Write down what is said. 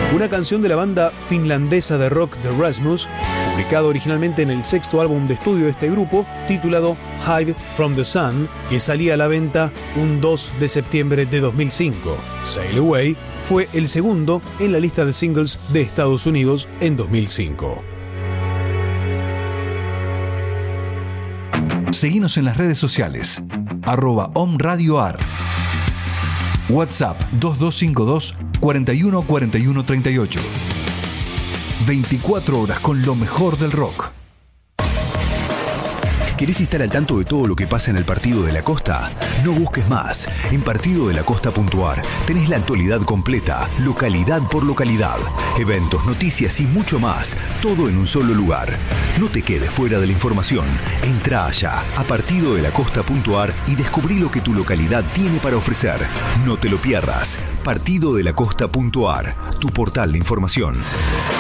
una canción de la banda finlandesa de rock The Rasmus, publicado originalmente en el sexto álbum de estudio de este grupo, titulado Hide from the Sun, que salía a la venta un 2 de septiembre de 2005. Sail Away fue el segundo en la lista de singles de Estados Unidos en 2005. Seguinos en las redes sociales, @omradioar. WhatsApp 2252 41 41 38. 24 horas con lo mejor del rock. ¿Querés estar al tanto de todo lo que pasa en el Partido de la Costa? No busques más. En partidodelacosta.ar tenés la actualidad completa, localidad por localidad, eventos, noticias y mucho más, todo en un solo lugar. No te quedes fuera de la información. Entrá allá a partidodelacosta.ar y descubrí lo que tu localidad tiene para ofrecer. No te lo pierdas. partidodelacosta.ar, tu portal de información.